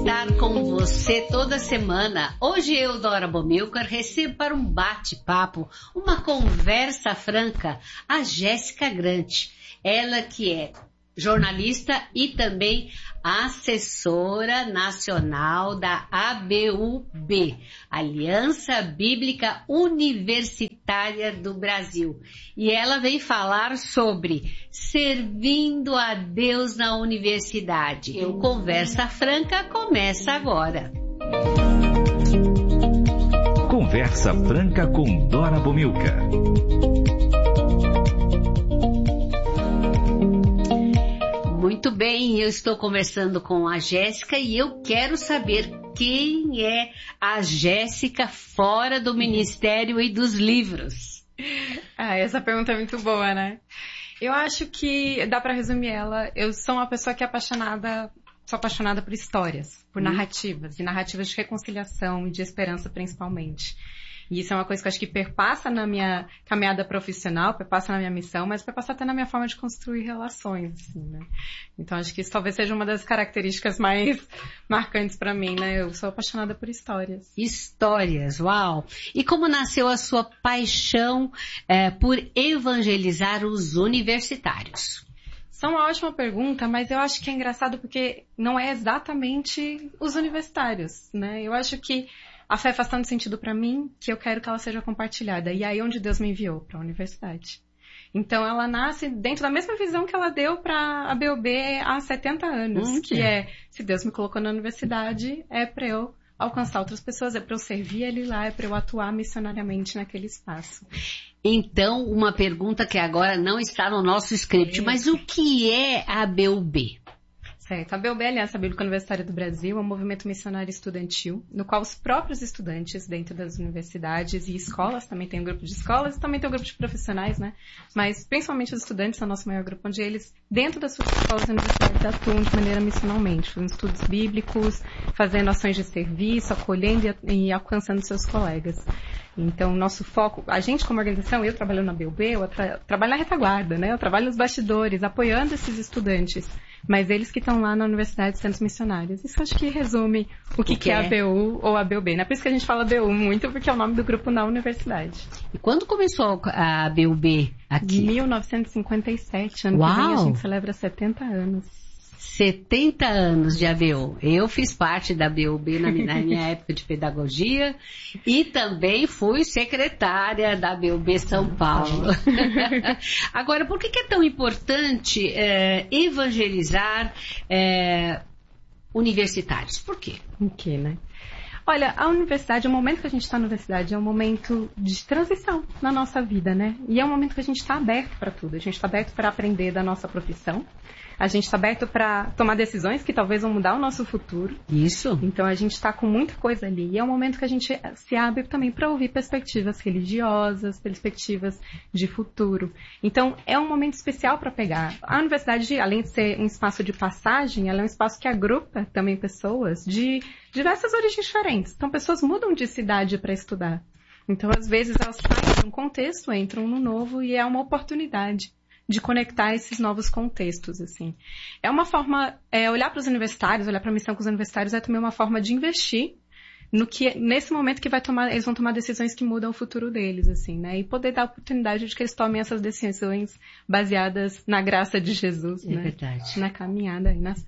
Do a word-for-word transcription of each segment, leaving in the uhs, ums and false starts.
estar com você toda semana. Hoje eu, Dora Bomilcar, recebo para um bate-papo, uma conversa franca, a Jéssica Grant. Ela que é jornalista e também assessora nacional da A B U B, Aliança Bíblica Universitária do Brasil. E ela vem falar sobre servindo a Deus na universidade. O Conversa Franca começa agora. Conversa Franca com Dora Bomilcar. Muito bem, eu estou conversando com a Jéssica e eu quero saber quem é a Jéssica fora do Ministério e dos livros. Ah, essa pergunta é muito boa, né? Eu acho que dá para resumir ela. Eu sou uma pessoa que é apaixonada, sou apaixonada por histórias, por hum. narrativas, e narrativas de reconciliação e de esperança principalmente. E isso é uma coisa que eu acho que perpassa na minha caminhada profissional, perpassa na minha missão, mas perpassa até na minha forma de construir relações, assim, né? Então acho que isso talvez seja uma das características mais marcantes para mim, né? Eu sou apaixonada por histórias. Histórias, uau! E como nasceu a sua paixão é, por evangelizar os universitários? Isso é uma ótima pergunta, mas eu acho que é engraçado porque não é exatamente os universitários, né? Eu acho que a fé faz tanto sentido para mim que eu quero que ela seja compartilhada. E aí onde Deus me enviou? Para a universidade. Então ela nasce dentro da mesma visão que ela deu para a B U B há setenta anos. Hum, que é. é, se Deus me colocou na universidade, é para eu alcançar outras pessoas, é para eu servir Ele lá, é para eu atuar missionariamente naquele espaço. Então, uma pergunta que agora não está no nosso script, é. mas o que é a B U B? Certo. A B U B, a Aliança Bíblica Universitária do Brasil, é um movimento missionário estudantil, no qual os próprios estudantes dentro das universidades e escolas, também tem um grupo de escolas e também tem um grupo de profissionais, né? Mas principalmente os estudantes são o nosso maior grupo, onde eles, dentro das suas escolas e universidades, atuam de maneira missionalmente, fazendo estudos bíblicos, fazendo ações de serviço, acolhendo e, e alcançando seus colegas. Então, nosso foco, a gente como organização, eu trabalho na B U B, eu tra- trabalho na retaguarda, né? Eu trabalho nos bastidores, apoiando esses estudantes. Mas eles que estão lá na universidade sendo missionários. Isso acho que resume o que, o que, que é a B U ou a B U B. Não é por isso que a gente fala B U muito, porque é o nome do grupo na universidade. E quando começou a B U B aqui? Em mil novecentos e cinquenta e sete, ano Uau. que vem a gente celebra setenta anos. setenta anos de A B U. Eu fiz parte da B U B na minha, na minha época de pedagogia e também fui secretária da B U B São Paulo. Agora, por que, que é tão importante é, evangelizar é, universitários? Por quê? Por quê, né? Olha, a universidade, o momento que a gente está na universidade é um momento de transição na nossa vida, né? E é um momento que a gente está aberto para tudo. A gente está aberto para aprender da nossa profissão. A gente está aberto para tomar decisões que talvez vão mudar o nosso futuro. Isso. Então a gente está com muita coisa ali. E é um momento que a gente se abre também para ouvir perspectivas religiosas, perspectivas de futuro. Então é um momento especial para pegar. A universidade, além de ser um espaço de passagem, ela é um espaço que agrupa também pessoas de diversas origens diferentes. Então pessoas mudam de cidade para estudar. Então às vezes elas saem de um contexto, entram no novo e é uma oportunidade de conectar esses novos contextos, assim. É uma forma, é, olhar para os universitários, olhar para a missão com os universitários é também uma forma de investir no que, nesse momento que vai tomar, eles vão tomar decisões que mudam o futuro deles, assim, né? E poder dar a oportunidade de que eles tomem essas decisões baseadas na graça de Jesus, é né? Verdade. Na caminhada e na...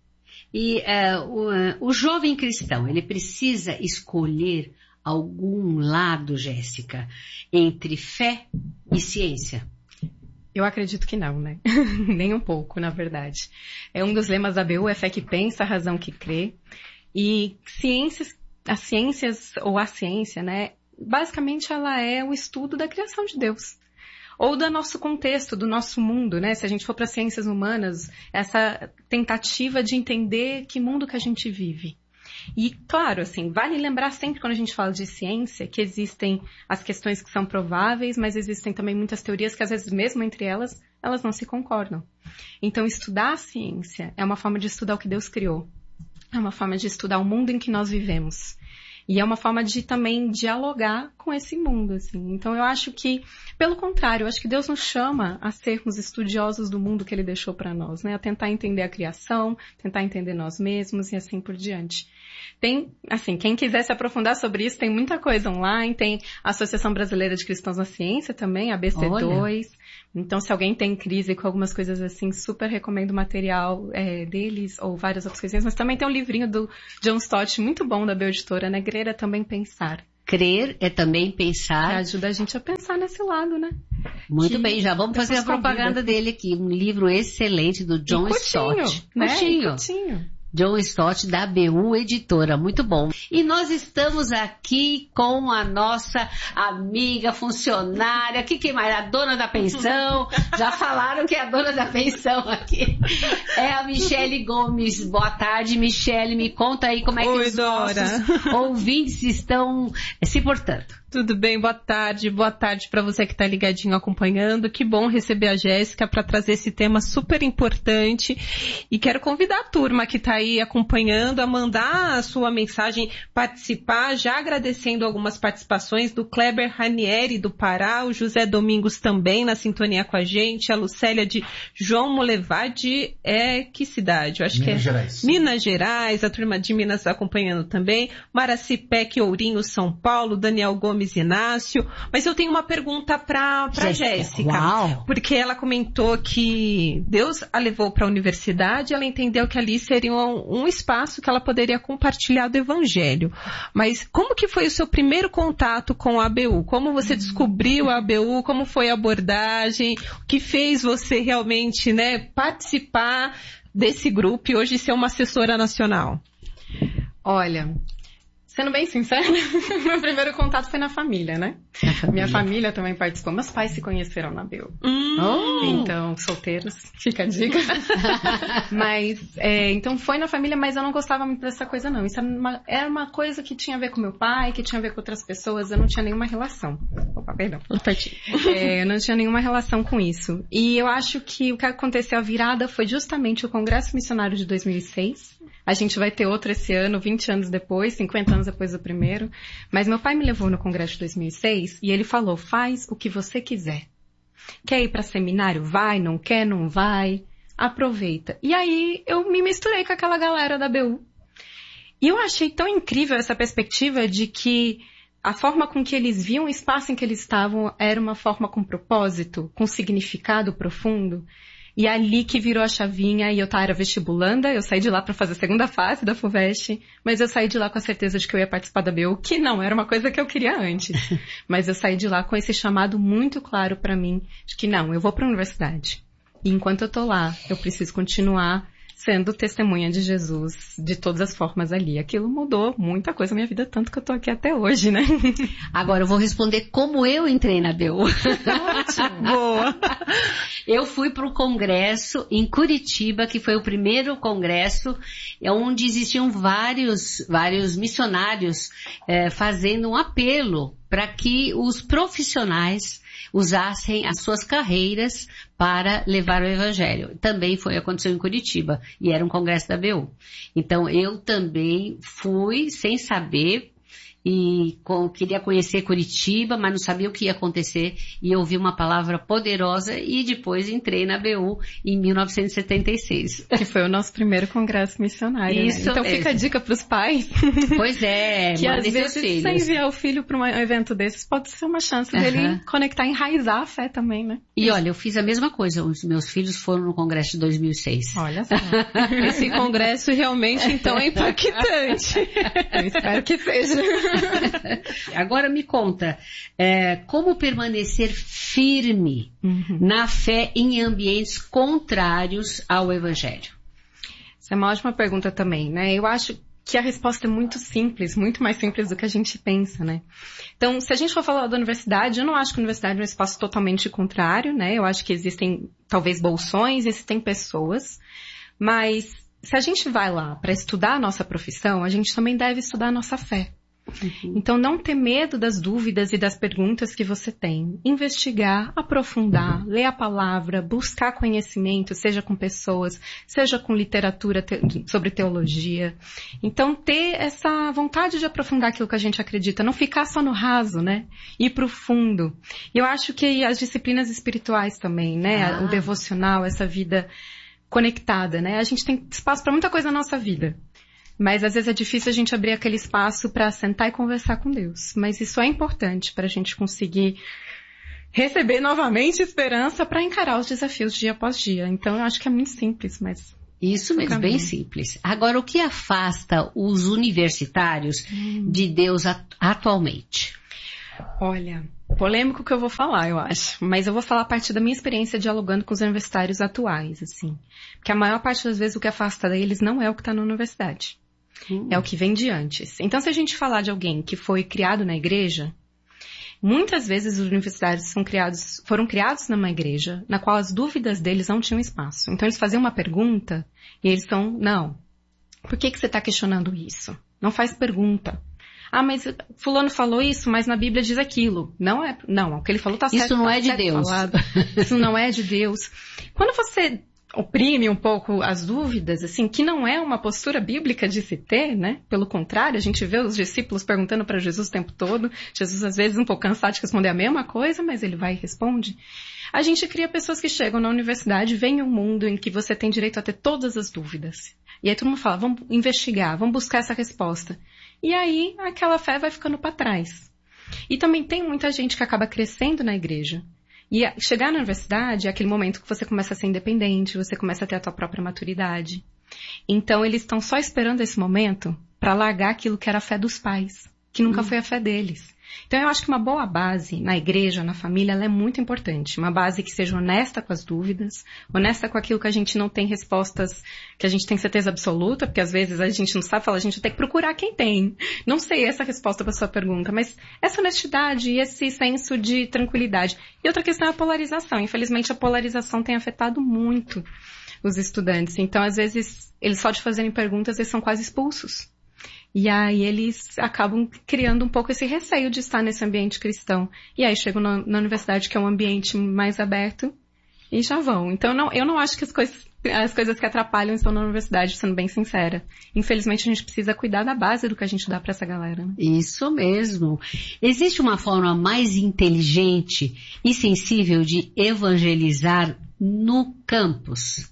E uh, o, uh, o jovem cristão, ele precisa escolher algum lado, Jéssica, entre fé e ciência? Eu acredito que não, né? Nem um pouco, na verdade. É um dos lemas da B U, é fé que pensa, razão que crê. E ciências, as ciências, ou a ciência, né? Basicamente ela é o estudo da criação de Deus. Ou do nosso contexto, do nosso mundo, né? Se a gente for para ciências humanas, essa tentativa de entender que mundo que a gente vive. E, claro, assim, vale lembrar sempre quando a gente fala de ciência que existem as questões que são prováveis, mas existem também muitas teorias que, às vezes, mesmo entre elas, elas não se concordam. Então, estudar a ciência é uma forma de estudar o que Deus criou. É uma forma de estudar o mundo em que nós vivemos. E é uma forma de também dialogar com esse mundo, assim. Então eu acho que, pelo contrário, eu acho que Deus nos chama a sermos estudiosos do mundo que Ele deixou para nós, né? A tentar entender a criação, tentar entender nós mesmos e assim por diante. Tem, assim, quem quiser se aprofundar sobre isso, tem muita coisa online, tem a Associação Brasileira de Cristãos na Ciência também, a A B C dois. Olha. Então, se alguém tem crise com algumas coisas assim, super recomendo o material é, deles, ou várias outras coisinhas. Mas também tem um livrinho do John Stott, muito bom, da Bioeditora, né? Crer é também pensar. Crer é também pensar. Que ajuda a gente a pensar nesse lado, né? Muito que bem, já vamos fazer a propaganda convida. dele aqui. Um livro excelente do John e curtinho, Stott. Né? Curtinho. E curtinho. John Stott, da A B U Editora, muito bom. E nós estamos aqui com a nossa amiga funcionária, aqui quem mais? A dona da pensão, já falaram que é a dona da pensão aqui. É a Michele Gomes. Boa tarde, Michele, me conta aí como é que Oi, os Dora. nossos ouvintes estão se portando. Tudo bem, boa tarde, boa tarde para você que está ligadinho acompanhando. Que bom receber a Jéssica para trazer esse tema super importante. E quero convidar a turma que está aí acompanhando a mandar a sua mensagem, participar, já agradecendo algumas participações do Kleber Ranieri do Pará, o José Domingos também na sintonia com a gente, a Lucélia de João Molevade, é que cidade? Eu acho Minas que é Gerais. Minas Gerais, a turma de Minas acompanhando também, Maraci Peck Ourinho, São Paulo, Daniel Gomes Inácio, mas eu tenho uma pergunta para para Jéssica, Uau. Porque ela comentou que Deus a levou para a universidade, ela entendeu que ali seria um, um espaço que ela poderia compartilhar do Evangelho. Mas como que foi o seu primeiro contato com a A B U? Como você descobriu a A B U? Como foi a abordagem? O que fez você realmente, né, participar desse grupo e hoje ser uma assessora nacional? Olha, sendo bem sincera, meu primeiro contato foi na família, né? Família. Minha família também participou. Meus pais se conheceram na A B U. Hum. Oh. Então, solteiros, fica a dica. Mas, é, então foi na família, mas eu não gostava muito dessa coisa, não. Isso era uma, era uma coisa que tinha a ver com meu pai, que tinha a ver com outras pessoas. Eu não tinha nenhuma relação. Opa, perdão. É, eu não tinha nenhuma relação com isso. E eu acho que o que aconteceu, a virada, foi justamente o Congresso Missionário de dois mil e seis. A gente vai ter outro esse ano, vinte anos depois, cinquenta anos depois do primeiro. Mas meu pai me levou no Congresso de dois mil e seis e ele falou, faz o que você quiser. Quer ir para seminário? Vai, não quer, não vai. Aproveita. E aí eu me misturei com aquela galera da A B U. E eu achei tão incrível essa perspectiva de que a forma com que eles viam o espaço em que eles estavam era uma forma com propósito, com significado profundo. E ali que virou a chavinha, e eu era vestibulanda, eu saí de lá para fazer a segunda fase da FUVEST, mas eu saí de lá com a certeza de que eu ia participar da A B U, que não era uma coisa que eu queria antes. Mas eu saí de lá com esse chamado muito claro para mim, de que não, eu vou para a universidade. E enquanto eu tô lá, eu preciso continuar sendo testemunha de Jesus de todas as formas ali. Aquilo mudou muita coisa na minha vida, tanto que eu tô aqui até hoje, né? Agora eu vou responder como eu entrei na A B U. Boa! Eu fui para o congresso em Curitiba, que foi o primeiro congresso onde existiam vários, vários missionários é, fazendo um apelo para que os profissionais usassem as suas carreiras para levar o Evangelho. Também foi, aconteceu em Curitiba, e era um congresso da A B U. Então, eu também fui, sem saber, e com, queria conhecer Curitiba, mas não sabia o que ia acontecer, e ouvi uma palavra poderosa, e depois entrei na A B U em mil novecentos e setenta e seis. Que foi o nosso primeiro congresso missionário, Isso né? Então mesmo. Fica a dica para os pais. Pois é, que às vezes filhos. você enviar o filho para um evento desses pode ser uma chance dele Uhum. conectar, enraizar a fé também, né? E olha, eu fiz a mesma coisa, os meus filhos foram no congresso de dois mil e seis. Olha só. Esse congresso realmente, então, é impactante. Eu espero que seja. Agora me conta, é, como permanecer firme Uhum. na fé em ambientes contrários ao Evangelho? Essa é uma ótima pergunta também, né? Eu acho que a resposta é muito simples, muito mais simples do que a gente pensa, né? Então, se a gente for falar da universidade, eu não acho que a universidade é um espaço totalmente contrário, né? Eu acho que existem, talvez, bolsões, existem pessoas, mas se a gente vai lá para estudar a nossa profissão, a gente também deve estudar a nossa fé. Uhum. Então, não ter medo das dúvidas e das perguntas que você tem. Investigar, aprofundar, ler a palavra, buscar conhecimento, seja com pessoas, seja com literatura te- sobre teologia. Então, ter essa vontade de aprofundar aquilo que a gente acredita, não ficar só no raso, né? Ir pro fundo. E eu acho que as disciplinas espirituais também, né? Ah. O devocional, essa vida conectada, né? A gente tem espaço para muita coisa na nossa vida. Mas às vezes é difícil a gente abrir aquele espaço para sentar e conversar com Deus. Mas isso é importante para a gente conseguir receber novamente esperança para encarar os desafios dia após dia. Então eu acho que é muito simples, mas... Isso mesmo, bem simples. Agora, o que afasta os universitários hum. de Deus atualmente? Olha, polêmico que eu vou falar, eu acho. Mas eu vou falar a partir da minha experiência dialogando com os universitários atuais, assim. Porque a maior parte das vezes o que afasta deles não é o que está na universidade. Hum. É o que vem de antes. Então, se a gente falar de alguém que foi criado na igreja, muitas vezes os universitários são criados, foram criados numa igreja na qual as dúvidas deles não tinham espaço. Então, eles faziam uma pergunta e eles estão, não, por que, que você está questionando isso? Não faz pergunta. Ah, mas fulano falou isso, mas na Bíblia diz aquilo. Não é, não, o que ele falou está certo. Isso não tá é de Deus. Falado. Isso não é de Deus. Quando você oprime um pouco as dúvidas, assim, que não é uma postura bíblica de se ter, né? Pelo contrário, a gente vê os discípulos perguntando para Jesus o tempo todo. Jesus, às vezes, um pouco cansado de responder a mesma coisa, mas ele vai e responde. A gente cria pessoas que chegam na universidade, veem um mundo em que você tem direito a ter todas as dúvidas. E aí todo mundo fala, vamos investigar, vamos buscar essa resposta. E aí, aquela fé vai ficando para trás. E também tem muita gente que acaba crescendo na igreja. E chegar na universidade é aquele momento que você começa a ser independente, você começa a ter a tua própria maturidade. Então, eles estão só esperando esse momento para largar aquilo que era a fé dos pais, que nunca hum. foi a fé deles. Então, eu acho que uma boa base na igreja, na família, ela é muito importante. Uma base que seja honesta com as dúvidas, honesta com aquilo que a gente não tem respostas, que a gente tem certeza absoluta, porque às vezes a gente não sabe falar, a gente tem que procurar quem tem. Não sei essa resposta para sua pergunta, mas essa honestidade e esse senso de tranquilidade. E outra questão é a polarização. Infelizmente, a polarização tem afetado muito os estudantes. Então, às vezes, eles só de fazerem perguntas, eles são quase expulsos. E aí eles acabam criando um pouco esse receio de estar nesse ambiente cristão. E aí chegam na, na universidade, que é um ambiente mais aberto, e já vão. Então não, eu não acho que as coisas, as coisas que atrapalham estão na universidade, sendo bem sincera. Infelizmente a gente precisa cuidar da base do que a gente dá para essa galera. Né? Isso mesmo. Existe uma forma mais inteligente e sensível de evangelizar no campus?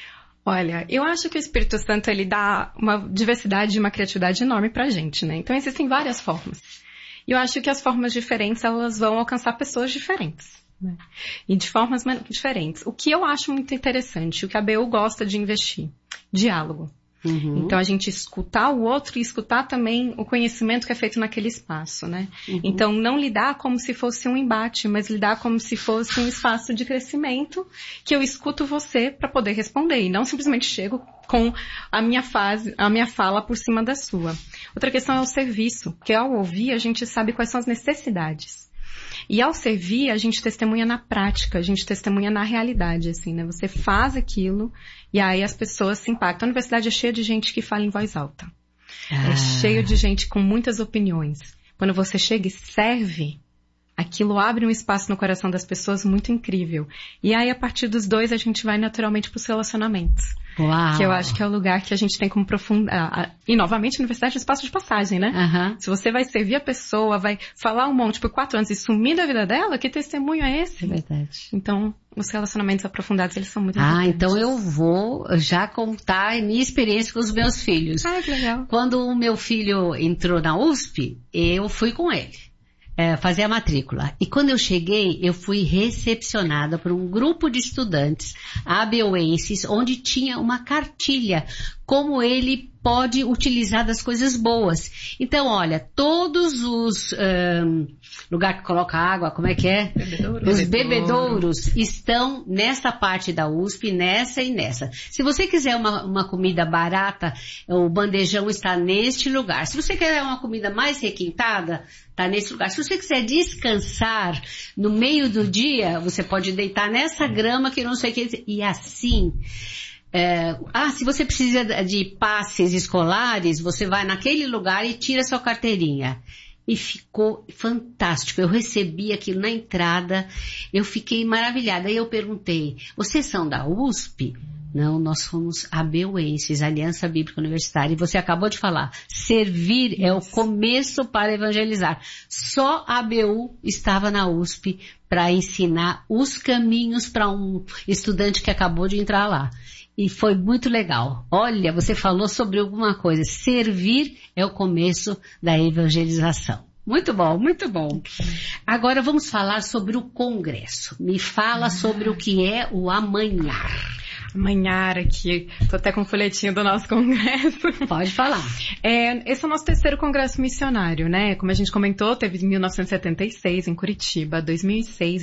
Olha, eu acho que o Espírito Santo, ele dá uma diversidade e uma criatividade enorme pra gente, né? Então, existem várias formas. E eu acho que as formas diferentes, elas vão alcançar pessoas diferentes, né? E de formas diferentes. O que eu acho muito interessante, o que a B U gosta de investir, diálogo. Uhum. Então, a gente escutar o outro e escutar também o conhecimento que é feito naquele espaço, né? Uhum. Então, não lidar como se fosse um embate, mas lidar como se fosse um espaço de crescimento que eu escuto você para poder responder e não simplesmente chego com a minha, fase, a minha fala por cima da sua. Outra questão é o serviço, porque ao ouvir a gente sabe quais são as necessidades. E ao servir, a gente testemunha na prática, a gente testemunha na realidade, assim, né? Você faz aquilo e aí as pessoas se impactam. A universidade é cheia de gente que fala em voz alta. Ah. É cheio de gente com muitas opiniões. Quando você chega e serve, aquilo abre um espaço no coração das pessoas muito incrível. E aí, a partir dos dois, a gente vai naturalmente para os relacionamentos. Uau. Que eu acho que é o lugar que a gente tem como aprofundar. E, novamente, a universidade é um espaço de passagem, né? Uhum. Se você vai servir a pessoa, vai falar um monte por quatro anos e sumir da vida dela, que testemunho é esse? É verdade. Então, os relacionamentos aprofundados, eles são muito importantes. Ah, então eu vou já contar a minha experiência com os meus filhos. Ah, que legal. Quando o meu filho entrou na U S P, eu fui com ele. É, fazer a matrícula. E quando eu cheguei, eu fui recepcionada por um grupo de estudantes abeuenses, onde tinha uma cartilha, como ele pode utilizar das coisas boas. Então, olha, todos os um, lugar que coloca água, como é que é? Bebedouro. Os bebedouros estão nessa parte da U S P, nessa e nessa. Se você quiser uma, uma comida barata, o bandejão está neste lugar. Se você quer uma comida mais requintada, está nesse lugar. Se você quiser descansar no meio do dia, você pode deitar nessa grama que não sei o que. E assim, É, ah, se você precisa de passes escolares, você vai naquele lugar e tira sua carteirinha. E ficou fantástico. Eu recebi aquilo na entrada, eu fiquei maravilhada. Aí eu perguntei, vocês são da U S P? Não, nós somos abeuenses, Aliança Bíblica Universitária. E você acabou de falar, servir é o começo para evangelizar. Só a A B U estava na U S P para ensinar os caminhos para um estudante que acabou de entrar lá. E foi muito legal. Olha, você falou sobre alguma coisa. Servir é o começo da evangelização. Muito bom, muito bom. Agora vamos falar sobre o Congresso. Me fala sobre o que é o Amanhar. Amanhar aqui, tô até com o folhetinho do nosso congresso. Pode falar. É, esse é o nosso terceiro congresso missionário, né? Como a gente comentou, teve em mil novecentos e setenta e seis em Curitiba, dois mil e seis